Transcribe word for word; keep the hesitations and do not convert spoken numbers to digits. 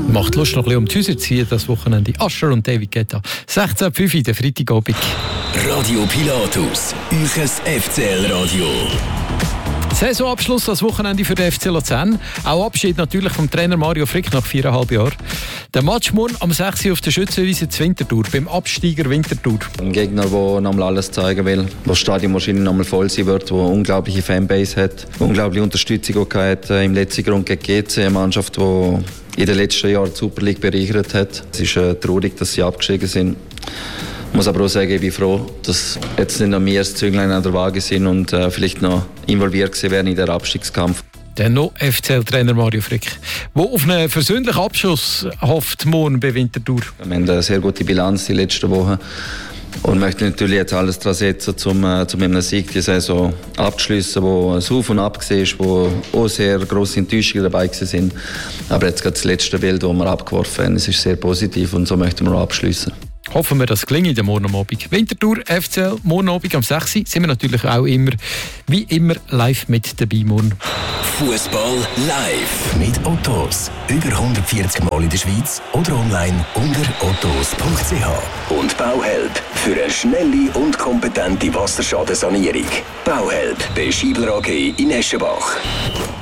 Macht Lust noch ein bisschen um die Häuser ziehen, das Wochenende. Ascher und David Guetta. sechzehn Uhr fünf, der Freitagabend. Radio Pilatus, euch F C L-Radio. Saisonabschluss das Wochenende für den F C Luzern. Auch Abschied natürlich vom Trainer Mario Frick nach viereinhalb Jahren. Der Match morgen am sechs Uhr auf der Schützenwiese zur Winterthur, beim Absteiger Winterthur. Ein Gegner, der nochmal alles zeigen will, wo das Stadion wahrscheinlich nochmal voll sein wird, wo eine unglaubliche Fanbase hat, unglaubliche Unterstützung auch hat, im letzten Grund gegen G C, eine Mannschaft, die in den letzten Jahren die Super League bereichert hat. Es ist äh, traurig, dass sie abgestiegen sind. Ich muss aber auch sagen, ich bin froh, dass jetzt nicht noch mehr als Zünglein an der Waage sind und äh, vielleicht noch involviert werden in den Abstiegskampf. Der noch F C L-Trainer Mario Frick, der auf einen versöhnlichen Abschluss hofft, morgen bei Winterthur. Wir haben eine sehr gute Bilanz die letzten Wochen und möchten natürlich jetzt alles daran setzen, um, äh, um einen Sieg die Saison abzuschliessen, wo ein Auf und Ab war, wo auch sehr grosse Enttäuschungen dabei waren. Aber jetzt gerade das letzte Bild, das wir abgeworfen haben, es ist sehr positiv und so möchten wir auch abschliessen. Hoffen wir, dass es gelingt morgen Abend. Winterthur, F C L, morgen Abend am sechs Uhr sind wir natürlich auch immer, wie immer, live mit dabei morgen. Fußball live mit Ottos. Über hundertvierzig Mal in der Schweiz oder online unter ottos punkt c h. Und Bauhelp für eine schnelle und kompetente Wasserschadensanierung. Bauhelp bei Schiebler A G in Eschenbach.